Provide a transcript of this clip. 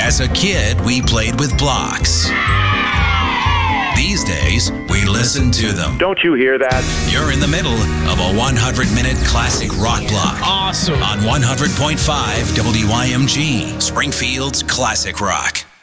As a kid, we played with blocks. These days, we listen to them. Don't you hear that? You're in the middle of a 100-minute classic rock block. Awesome. On 100.5 WIMG, Springfield's Classic Rock.